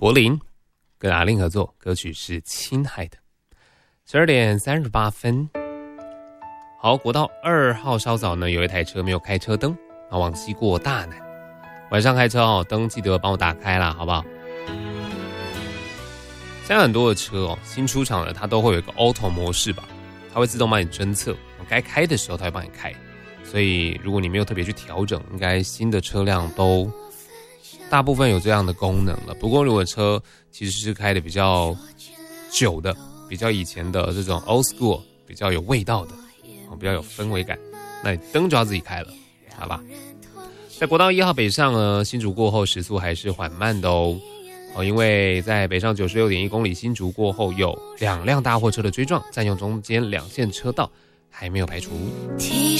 柏林跟阿令合作，歌曲是《亲爱的》。12点38分。好，国道2号稍早呢，有一台车没有开车灯，往西过大南。晚上开车哦，灯记得帮我打开啦，好不好？现在很多的车哦，新出厂的它都会有一个 Auto 模式吧，它会自动帮你侦测，该开的时候它会帮你开。所以如果你没有特别去调整，应该新的车辆都大部分有这样的功能了。不过如果车其实是开的比较久的，比较以前的这种 old school， 比较有味道的，比较有氛围感，那你灯就要自己开了，好吧？在国道1号北上呢，新竹过后时速还是缓慢的哦，因为在北上 96.1 公里新竹过后有2辆大货车的追撞，占用中间2线车道，还没有排除。